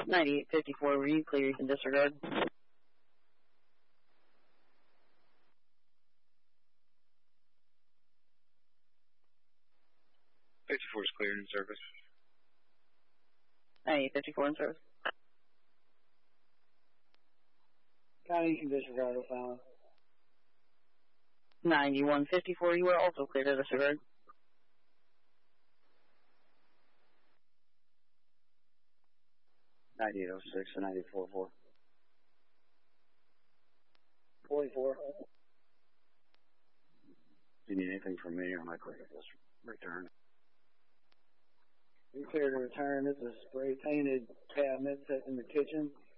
9854, were you clear? You can disregard. 54 is cleared in service. 9854 in service. County, you can disregard O'Fallon. 9154, you are also clear to disregard. $9806 and 94-4. 44. Do you need anything from me, or am I clear to just return? You're clear to return. This is a spray painted cabinet set in the kitchen.